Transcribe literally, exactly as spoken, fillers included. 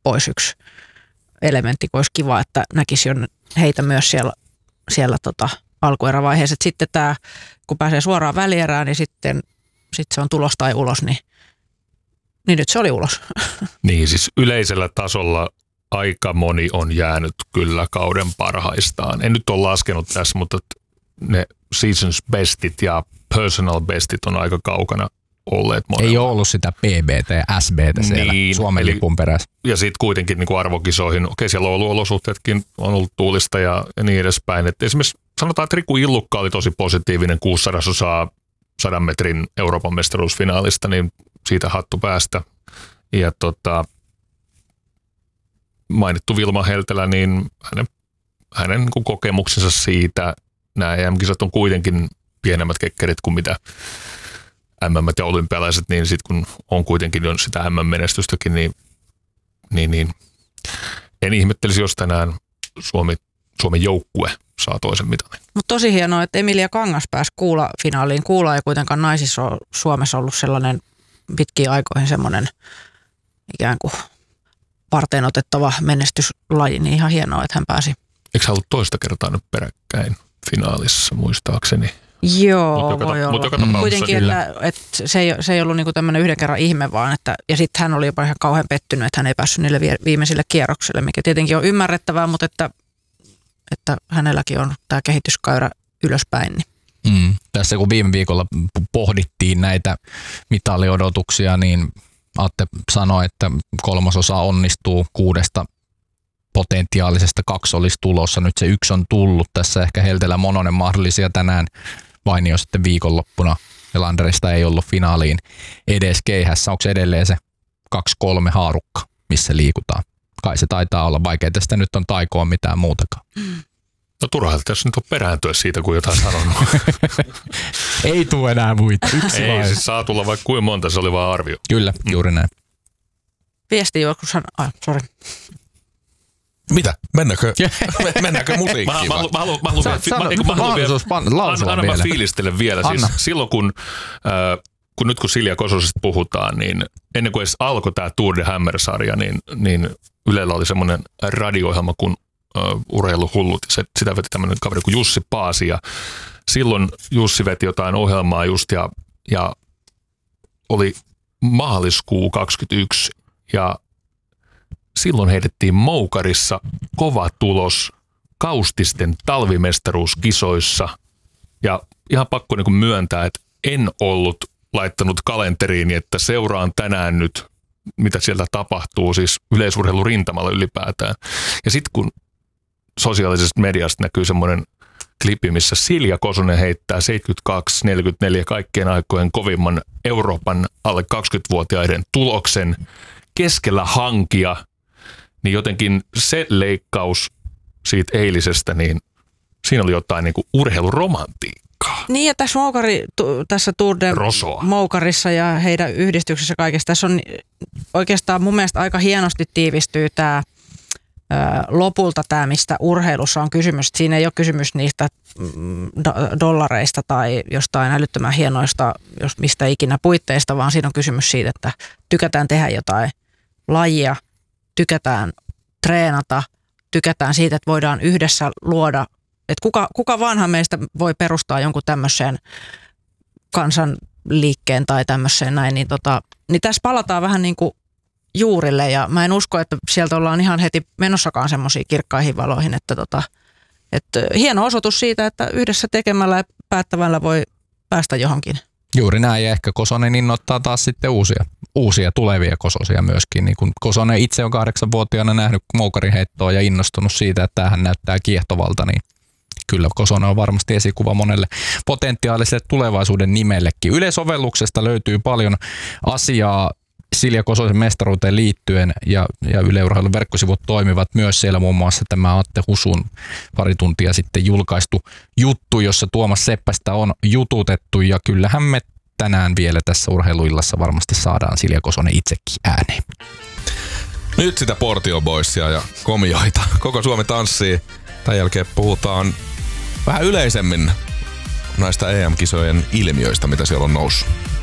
pois yksi elementti, kun olisi kiva, että näkisi jo heitä myös siellä, siellä tota alkuerävaiheessa. Sitten tämä, kun pääsee suoraan välierään, niin sitten sit se on tulos tai ulos, niin, niin nyt se oli ulos. Niin, siis yleisellä tasolla aika moni on jäänyt kyllä kauden parhaistaan. En nyt ole laskenut tässä, mutta ne seasons bestit ja personal bestit on aika kaukana olleet monella. Ei ole ollut sitä P B:tä ja S B:tä siellä niin, Suomen eli, lipun perässä. Ja sitten kuitenkin niin kuin arvokisoihin, okei siellä on ollut olosuhteetkin, on ollut tuulista ja, ja niin edespäin. Et esimerkiksi sanotaan, että Riku Illukka oli tosi positiivinen kuusisadasosaa sadan metrin Euroopan mestaruusfinaalista, niin siitä hattu päästä. Ja tota, mainittu Vilma Heltelä, niin hänen, hänen niin kuin kokemuksensa siitä, nämä E M-kisat on kuitenkin pienemmät kekkerit kuin mitä M M ja olympialaiset, niin sitten kun on kuitenkin jo sitä M M-menestystäkin, niin, niin, niin en ihmettelisi, jos tänään Suomi, Suomen joukkue saa toisen mitalin. Mutta tosi hienoa, että Emilia Kangas pääsi kuula-finaaliin. Kuula ei kuitenkaan naisissa ole Suomessa ollut sellainen pitkiin aikoihin semmoinen ikään kuin varteen otettava menestyslaji, niin ihan hienoa, että hän pääsi. Eikö hän ollut toista kertaa nyt peräkkäin finaalissa, muistaakseni? Joo, mut voi joka, olla. joka mm. Kuitenkin, että, että se, ei, se ei ollut niinku tämmöinen yhden kerran ihme, vaan että, ja sitten hän oli jopa ihan kauhean pettynyt, että hän ei päässyt niille viimeisille kierroksille, mikä tietenkin on ymmärrettävää, mutta että, että hänelläkin on tämä kehityskäyrä ylöspäin. Niin. Mm. Tässä kun viime viikolla pohdittiin näitä mitaliodotuksia, niin Atte sanoi, että kolmasosa onnistuu kuudesta potentiaalisesta, kaksi olisi tulossa. Nyt se yksi on tullut. Tässä ehkä Heltelä Mononen mahdollisia tänään Vainio sitten viikonloppuna. Ja Landerista ei ollut finaaliin edes keihässä. Onko se edelleen se kaksi kolme haarukka, missä liikutaan? Kai se taitaa olla. Vaikea tästä nyt on taikoa mitään muutakaan. No turhaa tässä nyt on perääntyä siitä, kun jotain sanonut. Ei tule enää muita. Yksi ei, vai. Siis saa tulla vaikka kuinka monta, se oli vaan arvio. Kyllä, juuri näin. Viesti joskus hän... Ah, sori. Mitä? Mennäänkö, mennäänkö musiikkiin? Mä haluan vielä. Anna mä fiilistelen vielä. Siis silloin kun, äh, kun nyt kun Silja Kososesta puhutaan, niin ennen kuin edes alkoi tämä Tour de Hammer-sarja, niin, niin Ylellä oli semmoinen radio-ohjelma kuin äh, Urheiluhullut. Se, sitä veti tämmöinen kaveri kuin Jussi Paasi. Ja silloin Jussi veti jotain ohjelmaa just ja, ja oli maaliskuu kaksikymmentäyksi ja silloin heitettiin Moukarissa kova tulos Kaustisten talvimestaruuskisoissa ja ihan pakko niin kuin myöntää, että en ollut laittanut kalenteriin, että seuraan tänään nyt, mitä sieltä tapahtuu, siis yleisurheilurintamalla ylipäätään. Ja sitten kun sosiaalisesta mediasta näkyy semmoinen klippi, missä Silja Kosonen heittää seitsemänkymmentäkaksi neljäkymmentäneljä kaikkien aikojen kovimman Euroopan alle kaksikymmentävuotiaiden tuloksen keskellä hankia, niin jotenkin se leikkaus siitä eilisestä, niin siinä oli jotain niin kuin urheiluromantiikkaa. Niin ja tässä, Moukari, tässä Tour de Rosoa. Moukarissa ja heidän yhdistyksessä kaikessa, tässä on oikeastaan mun mielestä aika hienosti tiivistyy tämä lopulta tämä, mistä urheilussa on kysymys. Siinä ei ole kysymys niistä dollareista tai jostain älyttömän hienoista, jos mistä ikinä puitteista, vaan siinä on kysymys siitä, että tykätään tehdä jotain lajia, tykätään treenata, tykätään siitä, että voidaan yhdessä luoda, että kuka, kuka vanha meistä voi perustaa jonkun tämmöiseen kansanliikkeen tai tämmöiseen näin, niin, tota, niin tässä palataan vähän niin kuin juurille ja mä en usko, että sieltä ollaan ihan heti menossakaan semmoisiin kirkkaihin valoihin, että, tota, että hieno osoitus siitä, että yhdessä tekemällä ja päättävällä voi päästä johonkin. Juuri näin ja ehkä Kosonen innoittaa taas sitten uusia, uusia tulevia Kososia myöskin. Niin kun Kosonen itse on kahdeksanvuotiaana nähnyt Moukarin heittoa ja innostunut siitä, että tämähän näyttää kiehtovalta, niin kyllä Kosonen on varmasti esikuva monelle potentiaaliselle tulevaisuuden nimellekin. Ylesovelluksesta löytyy paljon asiaa Silja Kososen mestaruuteen liittyen ja, ja Yle Urheilun verkkosivut toimivat myös siellä muun muassa tämä Atte Husun pari tuntia sitten julkaistu juttu, jossa Tuomas Seppästä on jututettu ja kyllähän me tänään vielä tässä urheiluillassa varmasti saadaan Silja Kosonen itsekin ääneen. Nyt sitä Portio Boysia ja komioita. Koko Suomi tanssii. Tämän jälkeen puhutaan vähän yleisemmin näistä E M-kisojen ilmiöistä, mitä siellä on noussut.